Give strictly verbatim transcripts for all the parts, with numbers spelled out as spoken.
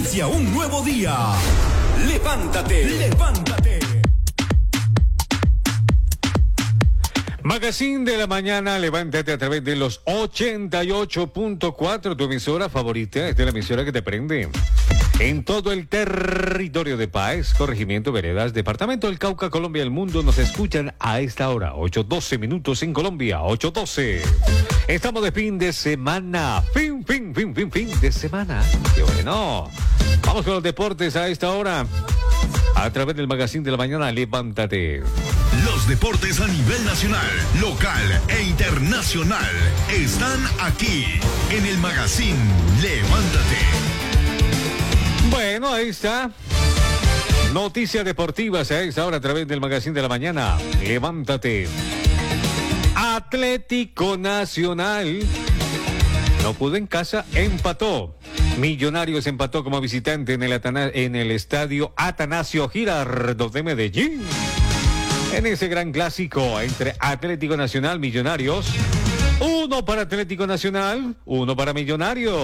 Inicia un nuevo día. Levántate, levántate. Magazine de la mañana, levántate a través de los ochenta y ocho punto cuatro, tu emisora favorita, esta es la emisora que te prende. En todo el territorio de Páez, Corregimiento, Veredas, Departamento del Cauca, Colombia, el mundo, nos escuchan a esta hora, ocho doce minutos en Colombia, ocho doce. Estamos de fin de semana, fin, fin, fin, fin, fin de semana. ¡Qué bueno! Vamos con los deportes a esta hora, a través del Magazine de la mañana, levántate. Los deportes a nivel nacional, local e internacional están aquí en el Magazine Levántate. Bueno, ahí está. Noticias deportivas a esta hora a través del Magazine de la mañana. Levántate. Atlético Nacional no pudo en casa, empató. Millonarios empató como visitante en el, Atana- en el estadio Atanasio Girardot de Medellín. En ese gran clásico entre Atlético Nacional, Millonarios. Uno para Atlético Nacional, uno para Millonarios.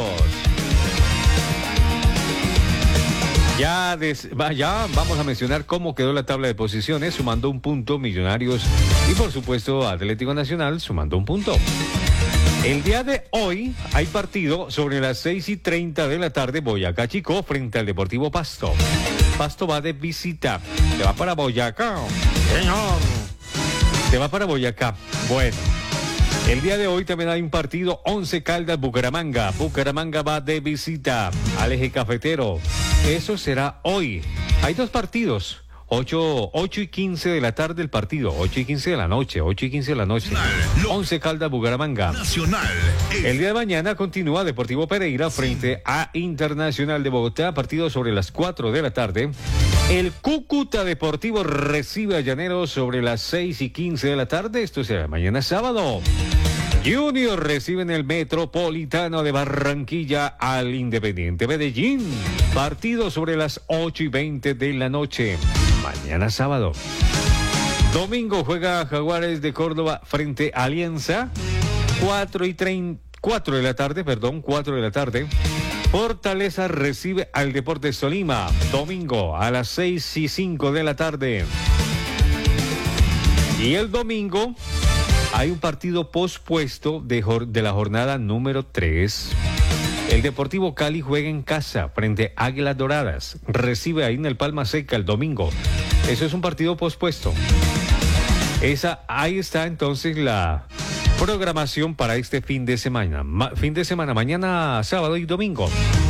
Ya, des, ya vamos a mencionar cómo quedó la tabla de posiciones, sumando un punto Millonarios y por supuesto Atlético Nacional sumando un punto. El día de hoy hay partido sobre las seis y treinta de la tarde, Boyacá Chicó frente al Deportivo Pasto. Pasto va de visita, se va para Boyacá. Señor, se va para Boyacá. Bueno. El día de hoy también hay un partido, Once Caldas, Bucaramanga. Bucaramanga va de visita al Eje Cafetero. Eso será hoy. Hay dos partidos, ocho y quince de la tarde el partido, ocho y quince de la noche, ocho y quince de la noche. Once Caldas, Bucaramanga. Nacional. El día de mañana continúa Deportivo Pereira frente a Internacional de Bogotá, partido sobre las cuatro de la tarde. El Cúcuta Deportivo recibe a Llaneros sobre las seis y quince de la tarde. Esto será mañana sábado. Junior recibe en el Metropolitano de Barranquilla al Independiente Medellín. Partido sobre las ocho y veinte de la noche. Mañana sábado. Domingo juega Jaguares de Córdoba frente a Alianza. cuatro y treinta, cuatro de la tarde, perdón, cuatro de la tarde. Fortaleza recibe al Deportes Tolima, domingo a las seis y cinco de la tarde. Y el domingo hay un partido pospuesto de, de la jornada número tres. El Deportivo Cali juega en casa frente a Águilas Doradas. Recibe ahí en el Palma Seca el domingo. Eso es un partido pospuesto. Esa, ahí está entonces la programación para este fin de semana. Ma, fin de semana, mañana, sábado y domingo.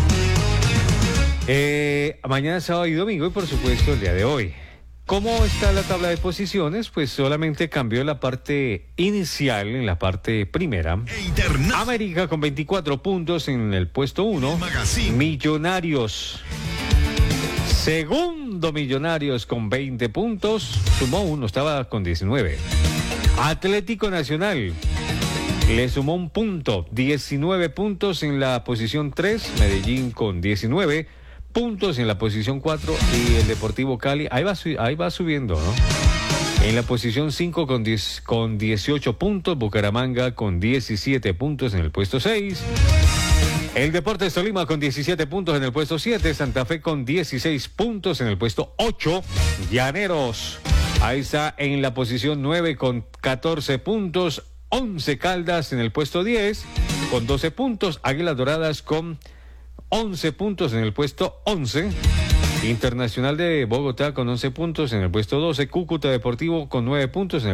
Eh, mañana, sábado y domingo y por supuesto el día de hoy. ¿Cómo está la tabla de posiciones? Pues solamente cambió la parte inicial, en la parte primera. Interna- América con veinticuatro puntos en el puesto uno. Millonarios. Segundo Millonarios con veinte puntos. Sumó uno, estaba con diecinueve. Atlético Nacional le sumó un punto, diecinueve puntos en la posición tres, Medellín con diecinueve puntos en la posición cuatro y el Deportivo Cali, ahí va, ahí va subiendo, ¿no? En la posición cinco con, diez, con dieciocho puntos, Bucaramanga con diecisiete puntos en el puesto seis, el Deportes Tolima con diecisiete puntos en el puesto siete, Santa Fe con dieciséis puntos en el puesto ocho, Llaneros ahí está en la posición nueve con catorce puntos, Once Caldas en el puesto diez con doce puntos, Águilas Doradas con once puntos en el puesto once, Internacional de Bogotá con once puntos en el puesto doce, Cúcuta Deportivo con nueve puntos en el